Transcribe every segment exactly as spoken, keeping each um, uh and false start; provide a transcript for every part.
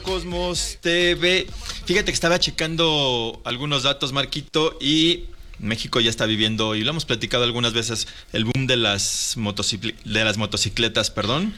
Cosmos T V. Fíjate que estaba checando algunos datos, Marquito, y México ya está viviendo, y lo hemos platicado algunas veces, el boom de las, motocicl- de las motocicletas, perdón.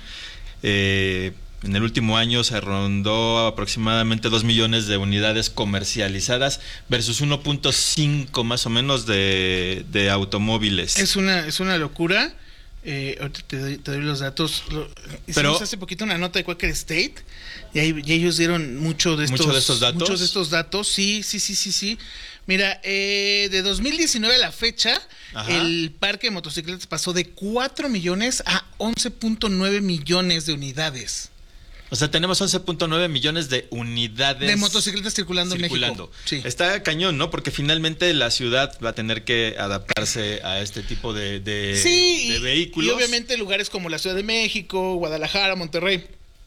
Eh, en el último año se rondó aproximadamente dos millones de unidades comercializadas versus uno punto cinco más o menos de, de automóviles. Es una, es una locura. Eh, ahorita te doy, te doy los datos. Lo, hicimos Pero, hace poquito una nota de Quaker State y, ahí, y ellos dieron mucho de estos, ¿mucho de estos datos? Muchos de estos datos, sí, sí, sí, sí, sí. Mira, eh, de dos mil diecinueve a la fecha, ajá, el parque de motocicletas pasó de cuatro millones a once punto nueve millones de unidades. O sea, tenemos once punto nueve millones de unidades de motocicletas circulando, circulando. en México. Sí. Está cañón, ¿no? Porque finalmente la ciudad va a tener que adaptarse a este tipo de, de, sí, de y, vehículos. Y obviamente lugares como la Ciudad de México, Guadalajara, Monterrey,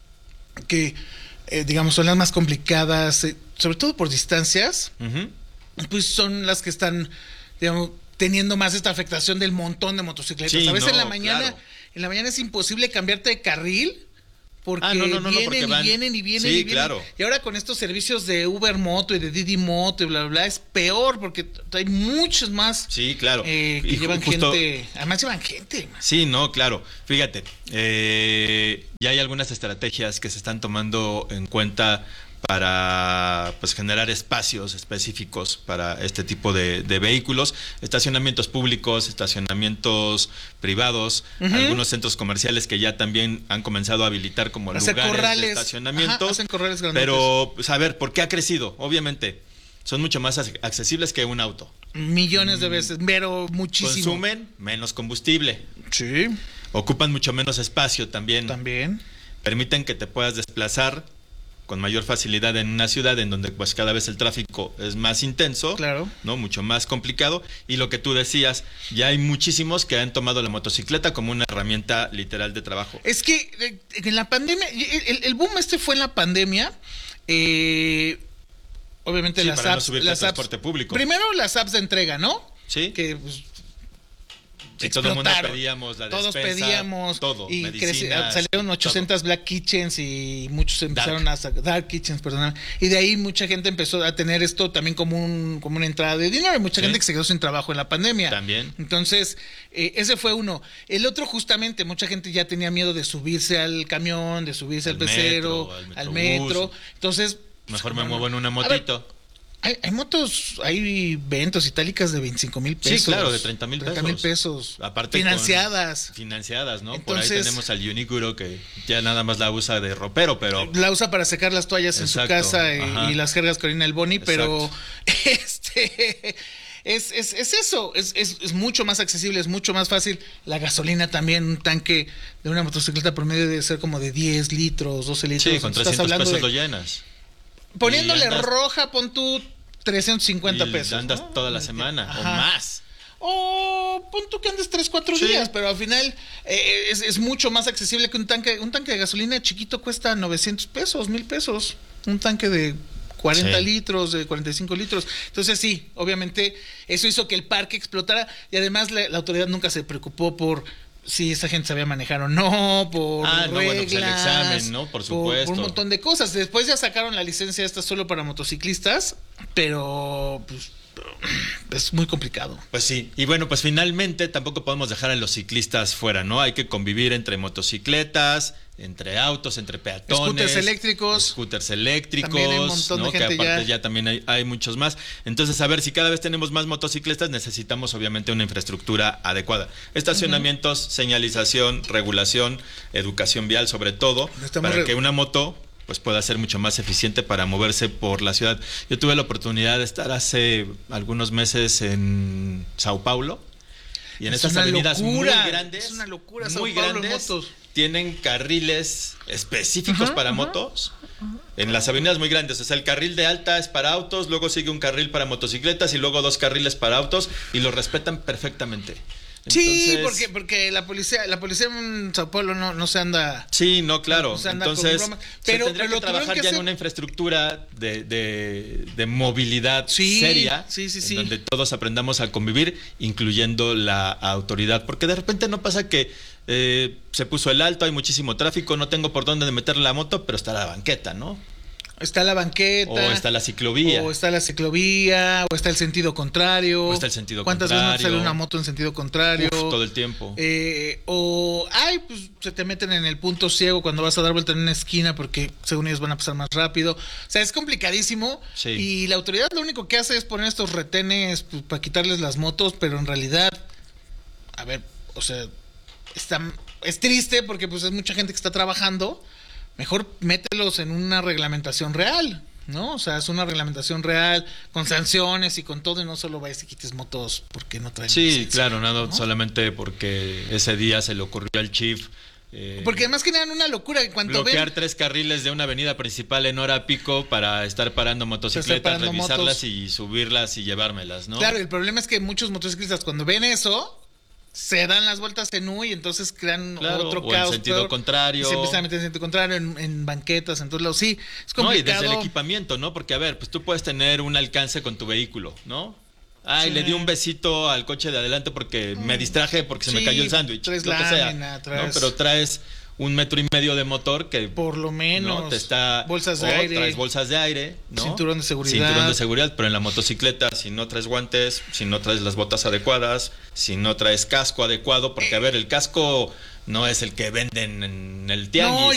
que eh, digamos son las más complicadas, eh, sobre todo por distancias, uh-huh, pues son las que están, digamos, teniendo más esta afectación del montón de motocicletas. Sí, a veces no, en la mañana, claro. en la mañana es imposible cambiarte de carril. Porque, ah, no, no, no, vienen, no, porque van... y vienen y vienen sí, y vienen. Claro. Y ahora con estos servicios de Uber Moto y de Didi Moto y bla, bla, bla, es peor porque hay muchos más. Sí, claro. Eh, que y llevan justo... gente. Además llevan gente. Man. Sí, no, claro. Fíjate, eh, ya hay algunas estrategias que se están tomando en cuenta para pues generar espacios específicos para este tipo de, de vehículos, estacionamientos públicos, estacionamientos privados, uh-huh, algunos centros comerciales que ya también han comenzado a habilitar como hacer lugares corrales, de estacionamiento. Ajá, hacen corrales grandes. Pero, pues, a ver, ¿por qué ha crecido? Obviamente, son mucho más accesibles que un auto. Millones de veces, pero muchísimo. Consumen menos combustible. Sí. Ocupan mucho menos espacio también. También. Permiten que te puedas desplazar con mayor facilidad en una ciudad en donde pues cada vez el tráfico es más intenso, claro, no, mucho más complicado, y lo que tú decías, ya hay muchísimos que han tomado la motocicleta como una herramienta literal de trabajo. Es que en la pandemia, el, el boom este fue en la pandemia, eh, obviamente sí, las para apps, no subir las transporte apps, público. Primero las apps de entrega, ¿no? Sí. Que pues, y todo el mundo pedíamos la todos despensa, pedíamos todo, y medicinas, salieron ochocientas todo. Black Kitchens y muchos empezaron dark. a Dark Kitchens, perdón, y de ahí mucha gente empezó a tener esto también como un como una entrada de dinero, y mucha sí. gente que se quedó sin trabajo en la pandemia. También. Entonces, eh, ese fue uno. El otro justamente, mucha gente ya tenía miedo de subirse al camión, de subirse al, al pecero, metro, al, al metro. Entonces, mejor me muevo en una motito. Hay, hay motos, hay ventos itálicas de veinticinco mil pesos. Sí, claro, de treinta mil pesos. treinta mil pesos. Aparte financiadas. Financiadas, ¿no? Entonces, por ahí tenemos al Unicuro que ya nada más la usa de ropero, pero... La usa para secar las toallas exacto, en su casa y, y las jergas Corina El Boni, pero este... Es, es, es eso, es, es, es mucho más accesible, es mucho más fácil. La gasolina también, un tanque de una motocicleta promedio debe ser como de diez litros, doce litros. Sí, con trescientos pesos de... lo llenas. Poniéndole andas, roja, pon tú trescientos cincuenta pesos. Andas ¿no? toda la semana, ajá, o más. O pon tú que andes tres, cuatro sí. días, pero al final eh, es, es mucho más accesible que un tanque. Un tanque de gasolina chiquito cuesta novecientos pesos, mil pesos. Un tanque de cuarenta sí. litros, de cuarenta y cinco litros. Entonces sí, obviamente eso hizo que el parque explotara, y además la, la autoridad nunca se preocupó por si esa gente sabía manejar o no, por ah, no, reglas, bueno, pues el examen, ¿no? Por supuesto. Por, por un montón de cosas. Después ya sacaron la licencia esta solo para motociclistas, pero pues es muy complicado. Pues sí, y bueno, pues finalmente tampoco podemos dejar a los ciclistas fuera, ¿no? Hay que convivir entre motocicletas, entre autos, entre peatones, scooters eléctricos, scooters eléctricos, también hay un montón ¿no? de gente que aparte ya... ya también hay, hay muchos más. Entonces, a ver, si cada vez tenemos más motocicletas, necesitamos obviamente una infraestructura adecuada. Estacionamientos, uh-huh, señalización, regulación, educación vial sobre todo, Estamos para re... que una moto pues pueda ser mucho más eficiente para moverse por la ciudad. Yo tuve la oportunidad de estar hace algunos meses en Sao Paulo, y en es estas avenidas locura, muy grandes, es una locura, muy Sao Paulo, grandes, motos. Tienen carriles específicos uh-huh, para uh-huh, motos, uh-huh, en las avenidas muy grandes. O sea, el carril de alta es para autos, luego sigue un carril para motocicletas y luego dos carriles para autos, y los respetan perfectamente. Sí, entonces, porque porque la policía la policía en Sao Paulo no, no se anda. Sí, no, claro. No se anda entonces, con pero se tendría pero que trabajar que ya hacer... en una infraestructura de, de, de movilidad sí, seria, sí, sí, en sí. donde todos aprendamos a convivir, incluyendo la autoridad. Porque de repente no pasa que eh, se puso el alto, hay muchísimo tráfico, no tengo por dónde meter la moto, pero está la banqueta, ¿no? Está la banqueta. O está la ciclovía. O está la ciclovía. O está el sentido contrario. O está el sentido ¿Cuántas contrario? veces no te sale una moto en sentido contrario? Uf, todo el tiempo. Eh, o, ay, pues se te meten en el punto ciego cuando vas a dar vuelta en una esquina porque según ellos van a pasar más rápido. O sea, es complicadísimo. Sí. Y la autoridad lo único que hace es poner estos retenes pues, para quitarles las motos, pero en realidad, a ver, o sea, está, es triste porque pues es mucha gente que está trabajando. Mejor mételos en una reglamentación real, ¿no? O sea, es una reglamentación real, con sanciones y con todo, y no solo vayas y quites motos porque no traen Sí, licencia, claro, nada, ¿no? solamente porque ese día se le ocurrió al chief. Eh, Porque además generan una locura en cuanto bloquear ven... tres carriles de una avenida principal en hora pico para estar parando motocicletas, parando revisarlas motos. y subirlas y llevármelas, ¿no? Claro, el problema es que muchos motociclistas cuando ven eso, se dan las vueltas en U y entonces crean Claro, otro o caos. en sentido peor, contrario. y se empiezan a meter en sentido contrario, en, en banquetas, en todos lados. Sí, es No, y complicado. desde el equipamiento, ¿no? Porque, a ver, pues tú puedes tener un alcance con tu vehículo, ¿no? Ay, Sí. le di un besito al coche de adelante porque me distraje porque se Sí, me cayó el sándwich. traes Lo que sea, lámina, ¿no? traes- Pero traes un metro y medio de motor que Por lo menos. ¿no? Te está, bolsas de o aire. traes bolsas de aire, ¿no? Cinturón de seguridad. Cinturón de seguridad, pero en la motocicleta, si no traes guantes, si no traes las botas adecuadas, si no traes casco adecuado, porque a ver, el casco no es el que venden en el tianguis. No,